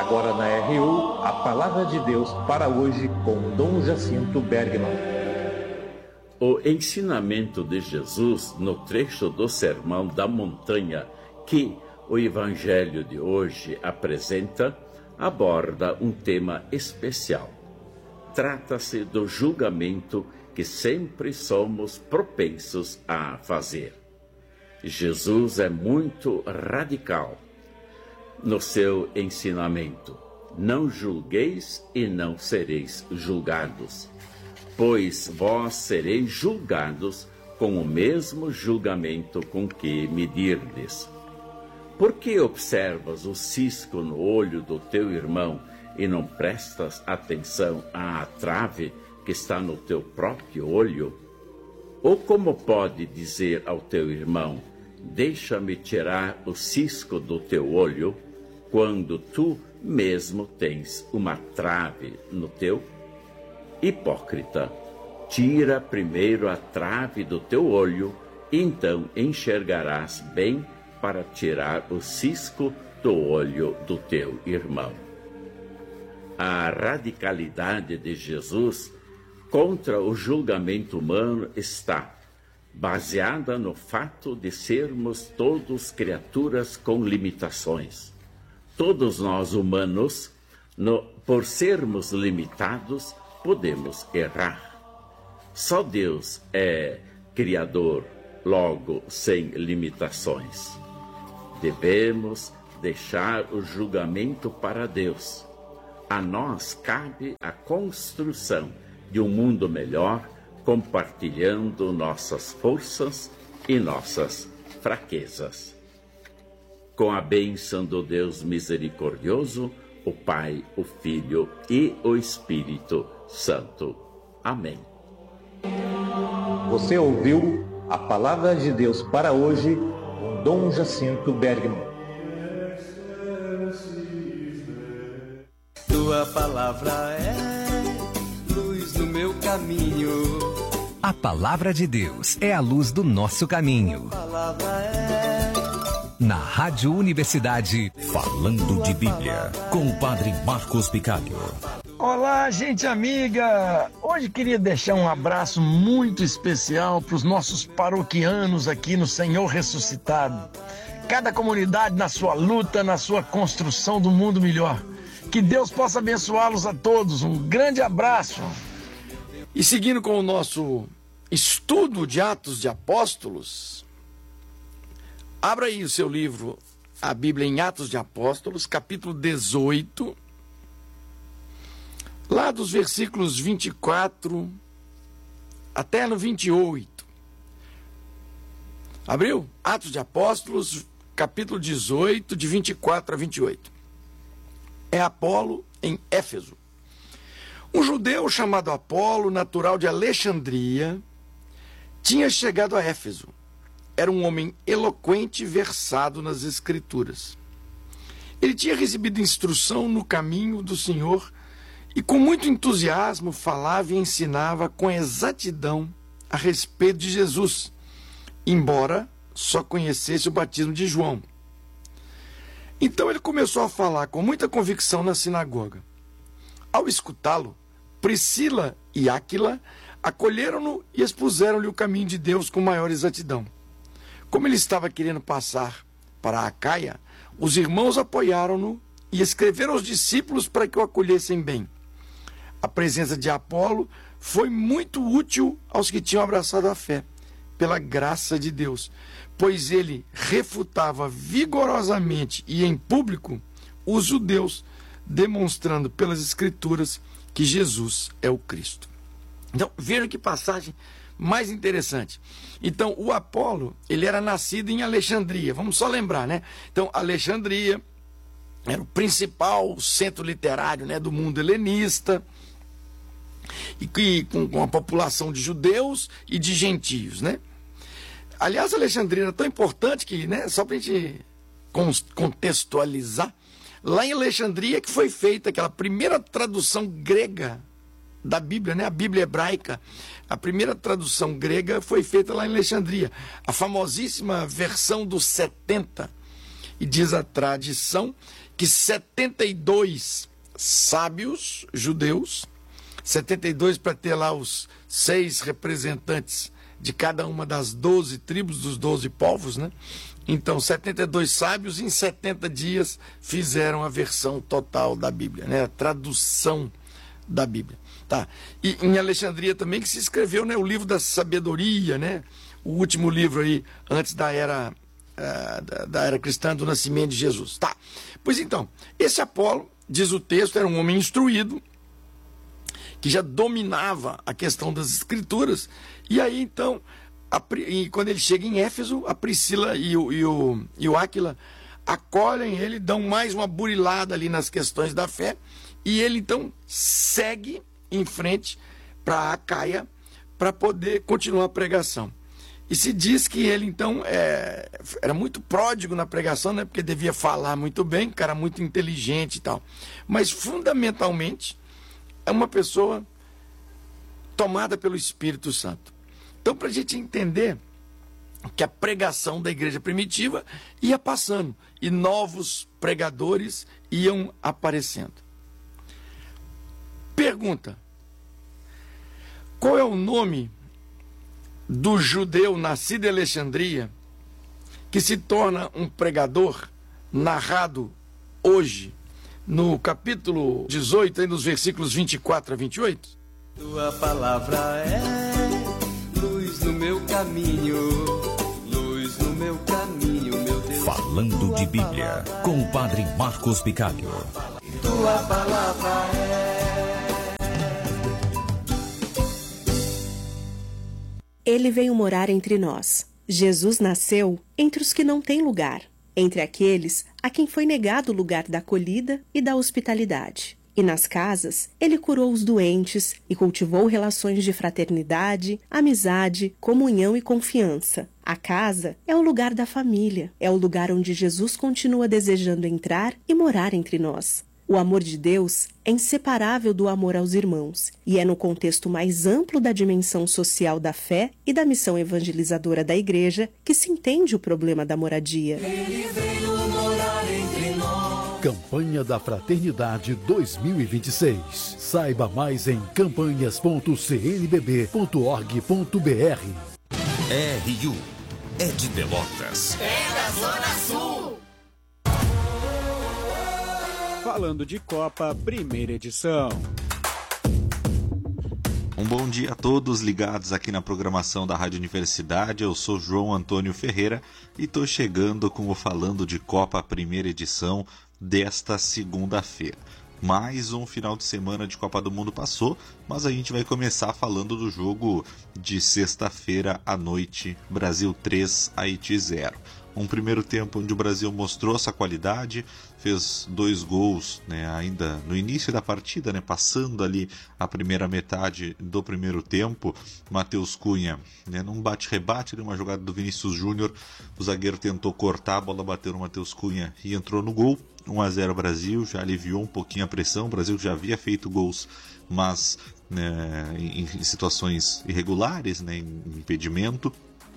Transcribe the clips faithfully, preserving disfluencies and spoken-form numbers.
Agora na R U, a Palavra de Deus para hoje com Dom Jacinto Bergman. O ensinamento de Jesus no trecho do Sermão da Montanha que o Evangelho de hoje apresenta, aborda um tema especial. Trata-se do julgamento que sempre somos propensos a fazer. Jesus é muito radical no seu ensinamento. Não julgueis e não sereis julgados, pois vós sereis julgados com o mesmo julgamento com que medirdes. Por que observas o cisco no olho do teu irmão e não prestas atenção à trave que está no teu próprio olho? Ou como pode dizer ao teu irmão, deixa-me tirar o cisco do teu olho, quando tu mesmo tens uma trave no teu? Hipócrita, tira primeiro a trave do teu olho, e então enxergarás bem para tirar o cisco do olho do teu irmão. A radicalidade de Jesus contra o julgamento humano está baseada no fato de sermos todos criaturas com limitações. Todos nós humanos, no, por sermos limitados, podemos errar. Só Deus é Criador, logo sem limitações. Devemos deixar o julgamento para Deus. A nós cabe a construção de um mundo melhor, compartilhando nossas forças e nossas fraquezas. Com a bênção do Deus misericordioso, o Pai, o Filho e o Espírito Santo. Amém. Você ouviu a Palavra de Deus para hoje com Dom Jacinto Bergman. Tua palavra é luz no meu caminho. A Palavra de Deus é a luz do nosso caminho. A palavra é... Na Rádio Universidade, Falando de Bíblia, com o Padre Marcos Picalho. Olá, gente amiga! Hoje queria deixar um abraço muito especial para os nossos paroquianos aqui no Senhor Ressuscitado. Cada comunidade na sua luta, na sua construção do mundo melhor. Que Deus possa abençoá-los a todos. Um grande abraço! E seguindo com o nosso estudo de Atos de Apóstolos, abra aí o seu livro, a Bíblia em Atos de Apóstolos, capítulo dezoito, lá dos versículos vinte e quatro até no vinte e oito. Abriu? Atos de Apóstolos, capítulo dezoito, de vinte e quatro a vinte e oito. É Apolo em Éfeso. Um judeu chamado Apolo, natural de Alexandria, tinha chegado a Éfeso. Era um homem eloquente e versado nas Escrituras. Ele tinha recebido instrução no caminho do Senhor e com muito entusiasmo falava e ensinava com exatidão a respeito de Jesus, embora só conhecesse o batismo de João. Então ele começou a falar com muita convicção na sinagoga. Ao escutá-lo, Priscila e Áquila acolheram-no e expuseram-lhe o caminho de Deus com maior exatidão. Como ele estava querendo passar para a Acaia, os irmãos apoiaram-no e escreveram aos discípulos para que o acolhessem bem. A presença de Apolo foi muito útil aos que tinham abraçado a fé, pela graça de Deus, pois ele refutava vigorosamente e em público os judeus, demonstrando pelas Escrituras que Jesus é o Cristo. Então, vejam que passagem mais interessante. Então, o Apolo, ele era nascido em Alexandria, vamos só lembrar, né? Então, Alexandria era o principal centro literário, né, do mundo helenista, e que, com, com a população de judeus e de gentios, né? Aliás, Alexandria era tão importante que, né, só para a gente contextualizar, lá em Alexandria que foi feita aquela primeira tradução grega da Bíblia, né? A Bíblia hebraica, a primeira tradução grega foi feita lá em Alexandria, a famosíssima versão dos setenta, e diz a tradição que setenta e dois sábios judeus, setenta e dois para ter lá os seis representantes de cada uma das doze tribos, dos doze povos, né? Então, setenta e dois sábios em setenta dias fizeram a versão total da Bíblia, né? A tradução da Bíblia. Tá. E em Alexandria também que se escreveu, né, o livro da sabedoria, né? O último livro aí, antes da era, uh, da, da era cristã, do nascimento de Jesus. Tá. Pois então, esse Apolo, diz o texto, era um homem instruído, que já dominava a questão das escrituras, e aí então, a, e quando ele chega em Éfeso, a Priscila e o, e o, e o Áquila acolhem ele, dão mais uma burilada ali nas questões da fé, e ele então segue em frente para Acaia para poder continuar a pregação. E se diz que ele então é, era muito pródigo na pregação, né, porque devia falar muito bem, cara muito inteligente e tal, mas fundamentalmente é uma pessoa tomada pelo Espírito Santo. Então, para a gente entender que a pregação da igreja primitiva ia passando e novos pregadores iam aparecendo. Pergunta: qual é o nome do judeu nascido em Alexandria que se torna um pregador, narrado hoje no capítulo dezoito, aí nos versículos vinte e quatro a vinte e oito? Tua palavra é luz no meu caminho, luz no meu caminho, meu Deus. Falando de Bíblia, com o Padre Marcos Bicalho. Tua palavra é... Ele veio morar entre nós. Jesus nasceu entre os que não têm lugar, entre aqueles a quem foi negado o lugar da acolhida e da hospitalidade. E nas casas, ele curou os doentes e cultivou relações de fraternidade, amizade, comunhão e confiança. A casa é o lugar da família, é o lugar onde Jesus continua desejando entrar e morar entre nós. O amor de Deus é inseparável do amor aos irmãos, e é no contexto mais amplo da dimensão social da fé e da missão evangelizadora da Igreja que se entende o problema da moradia. Ele veio morar entre nós. Campanha da Fraternidade dois mil e vinte e seis. Saiba mais em campanhas ponto c n b b ponto org ponto b r. R U é de Pelotas. É da Zona Sul. Falando de Copa, primeira edição. Um bom dia a todos ligados aqui na programação da Rádio Universidade. Eu sou João Antônio Ferreira e estou chegando com o Falando de Copa, primeira edição desta segunda-feira. Mais um final de semana de Copa do Mundo passou, mas a gente vai começar falando do jogo de sexta-feira à noite, Brasil três, Haiti zero. Um primeiro tempo onde o Brasil mostrou essa qualidade, fez dois gols, né, ainda no início da partida, né, passando ali a primeira metade do primeiro tempo. Matheus Cunha, né, num bate-rebate, numa jogada do Vinícius Júnior, o zagueiro tentou cortar, a bola bateu no Matheus Cunha e entrou no gol. um a zero Brasil, já aliviou um pouquinho a pressão. O Brasil já havia feito gols, mas né, em, em situações irregulares, né, em impedimento.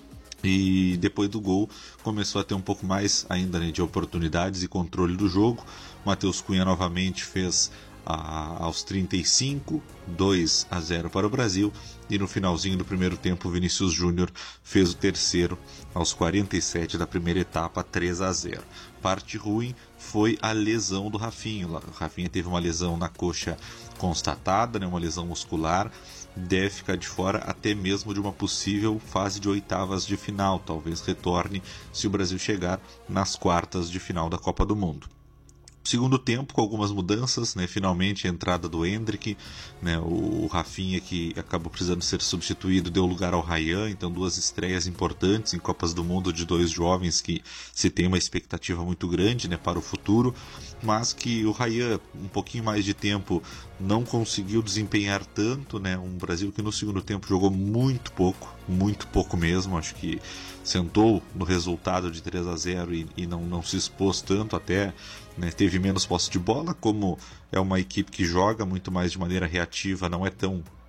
E depois do gol começou a ter um pouco mais ainda, né, de oportunidades e controle do jogo. Matheus Cunha novamente fez a, aos trinta e cinco, dois a zero para o Brasil. E no finalzinho do primeiro tempo, Vinícius Júnior fez o terceiro aos quarenta e sete da primeira etapa, três a zero. Parte ruim foi a lesão do Rafinha. O Rafinha teve uma lesão na coxa constatada, né, uma lesão muscular. Deve ficar de fora até mesmo de uma possível fase de oitavas de final. Talvez retorne se o Brasil chegar nas quartas de final da Copa do Mundo. Segundo tempo, com algumas mudanças, né? Finalmente a entrada do Endrick, né? O Rafinha, que acabou precisando ser substituído, deu lugar ao Ryan. Então duas estreias importantes em Copas do Mundo de dois jovens que se tem uma expectativa muito grande, né, para o futuro, mas que o Ryan, um pouquinho mais de tempo, não conseguiu desempenhar tanto, né? Um Brasil que no segundo tempo jogou muito pouco, muito pouco mesmo. Acho que sentou no resultado de três a zero e, e não, não se expôs tanto, até, né, teve menos posse de bola. Como é uma equipe que joga muito mais de maneira reativa, não é tão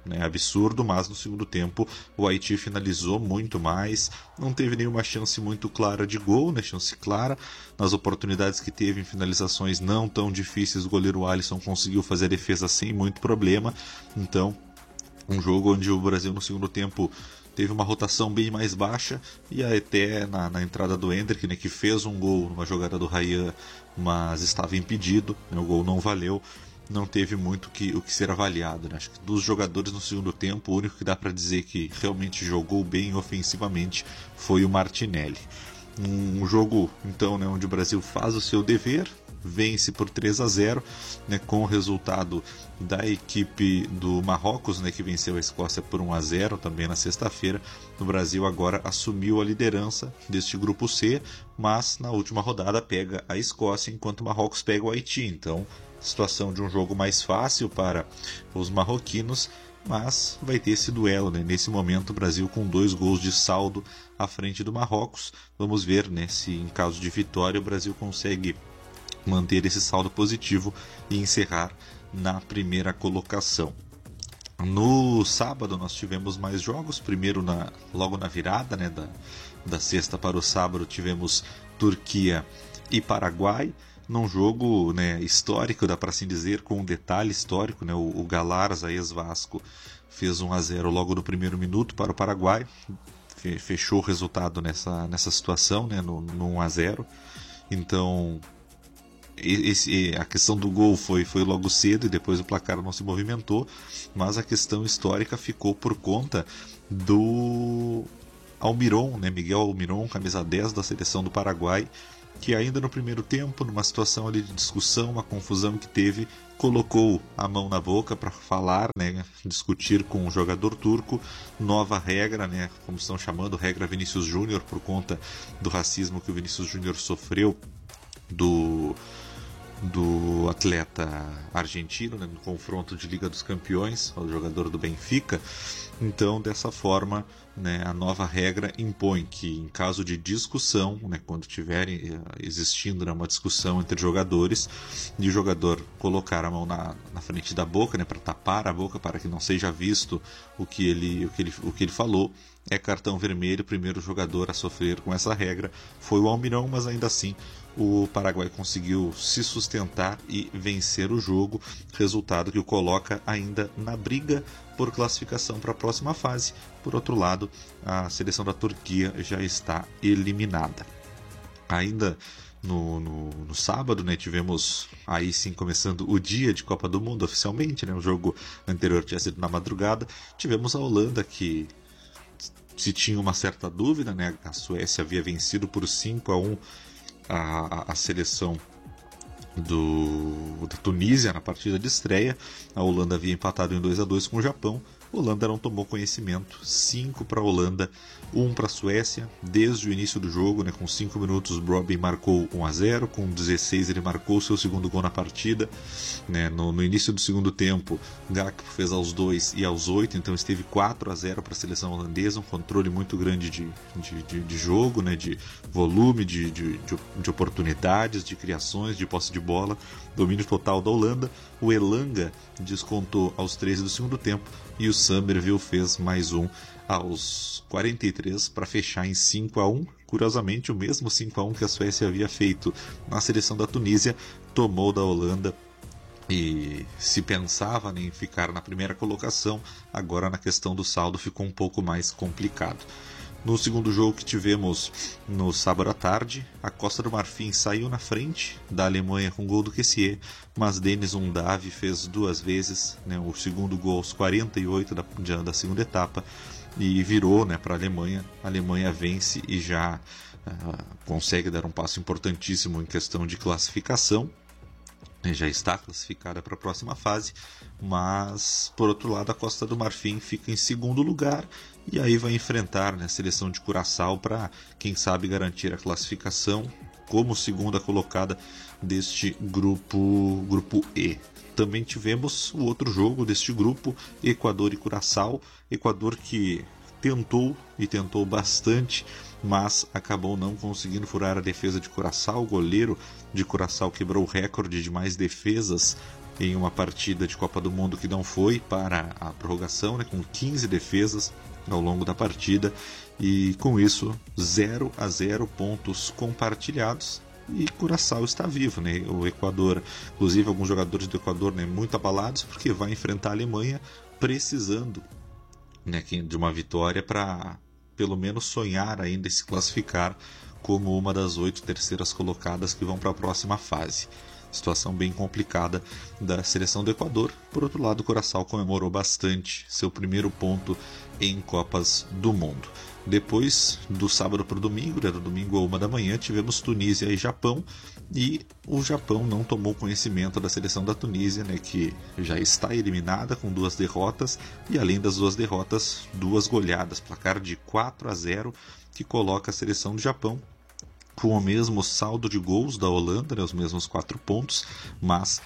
né, absurdo, mas no segundo tempo o Haiti finalizou muito mais, não teve nenhuma chance muito clara de gol, né, chance clara, nas oportunidades que teve em finalizações não tão difíceis, o goleiro Alisson conseguiu fazer a defesa sem muito problema. Então, um jogo onde o Brasil no segundo tempo teve uma rotação bem mais baixa, e até na, na entrada do Hendrick, né, que fez um gol numa jogada do Ryan, mas estava impedido, né, o gol não valeu. Não teve muito que, o que ser avaliado, né? Acho que dos jogadores no segundo tempo, o único que dá para dizer que realmente jogou bem ofensivamente foi o Martinelli. Um jogo, então, né, onde o Brasil faz o seu dever, vence por três a zero, né, com o resultado da equipe do Marrocos, né, que venceu a Escócia por um a zero também na sexta-feira. O Brasil agora assumiu a liderança deste grupo C, mas na última rodada pega a Escócia, enquanto o Marrocos pega o Haiti. Então, situação de um jogo mais fácil para os marroquinos, mas vai ter esse duelo, né? Nesse momento o Brasil com dois gols de saldo à frente do Marrocos. Vamos ver, né, se em caso de vitória o Brasil consegue manter esse saldo positivo e encerrar na primeira colocação. No sábado nós tivemos mais jogos. Primeiro, na, logo na virada, né, da, da sexta para o sábado, tivemos Turquia e Paraguai, num jogo, né, histórico, dá para assim dizer, com um detalhe histórico, né, o, o Galarza, ex-Vasco, fez um a zero logo no primeiro minuto para o Paraguai, fechou o resultado nessa, nessa situação, né, no, no um a zero. Então, esse, a questão do gol foi, foi logo cedo e depois o placar não se movimentou, mas a questão histórica ficou por conta do Almiron, né, Miguel Almiron, camisa dez da seleção do Paraguai, que ainda no primeiro tempo, numa situação ali de discussão, uma confusão que teve, colocou a mão na boca para falar, né, discutir com o jogador turco, nova regra, né, como estão chamando, regra Vinícius Júnior, por conta do racismo que o Vinícius Júnior sofreu do, do atleta argentino, né, no confronto de Liga dos Campeões, o jogador do Benfica. Então, dessa forma, né, a nova regra impõe que, em caso de discussão, né, quando estiverem existindo, né, uma discussão entre jogadores, e o jogador colocar a mão na, na frente da boca, né, para tapar a boca, para que não seja visto o que ele, o que ele, o que ele falou, é cartão vermelho. O primeiro jogador a sofrer com essa regra foi o Almirão, mas ainda assim o Paraguai conseguiu se sustentar e vencer o jogo, resultado que o coloca ainda na briga por classificação para a próxima fase. Por outro lado, a seleção da Turquia já está eliminada. Ainda no, no, no sábado, né, tivemos aí sim começando o dia de Copa do Mundo oficialmente, né, o jogo anterior tinha sido na madrugada. Tivemos a Holanda, que se tinha uma certa dúvida, né, a Suécia havia vencido por cinco a um a, a, a seleção do, da Tunísia na partida de estreia. A Holanda havia empatado em dois a dois com o Japão. A Holanda não tomou conhecimento. cinco para a Holanda, um para a Suécia. Desde o início do jogo, né, com cinco minutos, Robin marcou um a zero. Com dezesseis ele marcou o seu segundo gol na partida. Né, no, no início do segundo tempo, Gakpo fez aos dois e aos oito. Então esteve quatro a zero para a seleção holandesa. Um controle muito grande de, de, de, de jogo, né, de volume, de, de, de, de oportunidades, de criações, de posse de bola. Domínio total da Holanda. O Elanga descontou aos treze do segundo tempo e o Summerville fez mais um aos quarenta e três para fechar em cinco a um. Curiosamente, o mesmo cinco a um que a Suécia havia feito na seleção da Tunísia, tomou da Holanda. E se pensava, né, em ficar na primeira colocação, agora na questão do saldo ficou um pouco mais complicado. No segundo jogo que tivemos no sábado à tarde, a Costa do Marfim saiu na frente da Alemanha com gol do Kessié, mas Denis Undav fez duas vezes, né, o segundo gol aos quarenta e oito da, da segunda etapa, e virou, né, para a Alemanha. A Alemanha vence e já uh, consegue dar um passo importantíssimo em questão de classificação. Já está classificada para a próxima fase, mas por outro lado a Costa do Marfim fica em segundo lugar e aí vai enfrentar, né, a seleção de Curaçao para, quem sabe, garantir a classificação como segunda colocada deste grupo, grupo E. Também tivemos o outro jogo deste grupo, Equador e Curaçao. Equador que tentou e tentou bastante, mas acabou não conseguindo furar a defesa de Curaçao. O goleiro de Curaçao quebrou o recorde de mais defesas em uma partida de Copa do Mundo que não foi para a prorrogação, né, com quinze defesas ao longo da partida, e com isso zero a zero pontos compartilhados. E Curaçao está vivo, né? O Equador, inclusive alguns jogadores do Equador, né, muito abalados porque vai enfrentar a Alemanha precisando, né, de uma vitória para pelo menos sonhar ainda em se classificar como uma das oito terceiras colocadas que vão para a próxima fase. Situação bem complicada da seleção do Equador. Por outro lado, o Curaçao comemorou bastante seu primeiro ponto em Copas do Mundo. Depois, do sábado para o domingo, era domingo a uma da manhã, tivemos Tunísia e Japão, e o Japão não tomou conhecimento da seleção da Tunísia, né, que já está eliminada com duas derrotas, e além das duas derrotas, duas goleadas, placar de quatro a zero, que coloca a seleção do Japão com o mesmo saldo de gols da Holanda, né, os mesmos quatro pontos, mas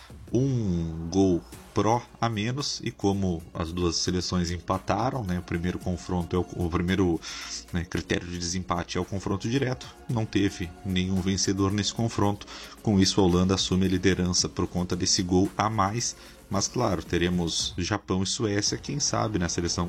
um gol pró a menos, e como as duas seleções empataram, né, o primeiro confronto é o, o primeiro né, critério de desempate é o confronto direto, não teve nenhum vencedor nesse confronto. Com isso, a Holanda assume a liderança por conta desse gol a mais, mas claro, teremos Japão e Suécia, quem sabe, né, a seleção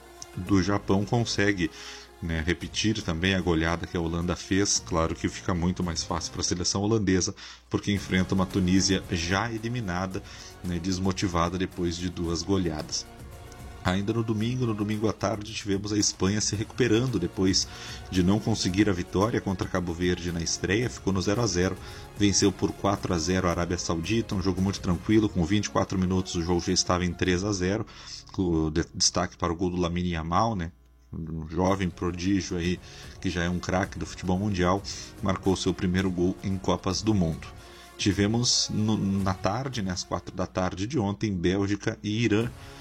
do Japão consegue, né, repetir também a goleada que a Holanda fez. Claro que fica muito mais fácil para a seleção holandesa, porque enfrenta uma Tunísia já eliminada, né, desmotivada depois de duas goleadas. Ainda no domingo, no domingo à tarde, tivemos a Espanha se recuperando depois de não conseguir a vitória contra Cabo Verde na estreia, ficou no zero a zero, venceu por quatro a zero a Arábia Saudita, um jogo muito tranquilo, com vinte e quatro minutos o jogo já estava em três a zero, com destaque para o gol do Lamine Yamal, né? Um jovem prodígio aí, que já é um craque do futebol mundial, marcou seu primeiro gol em Copas do Mundo. Tivemos no, na tarde, né, às quatro da tarde de ontem, Bélgica e Irã,